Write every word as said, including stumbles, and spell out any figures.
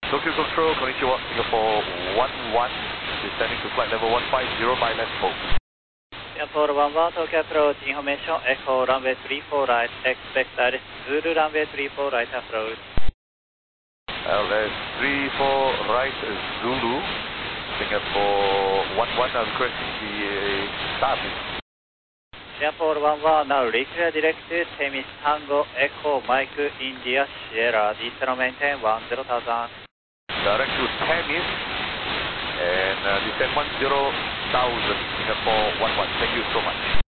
Tokyo Control, Konnichiwa, Singapore one one, descending to flight level one five zero by left hold. Singapore one one, Tokyo approach, information, Echo runway three four right, expect Alice Zulu runway three four right approach. L S three four right, Zulu, Singapore one one, now requesting the uh, start. Singapore one one, now reclear direct to Temis Tango, Echo, Mike, India, Sierra, descend maintain one zero thousand. Direct to Temis, and uh, descend one zero thousand, Singapore one one, thank you so much.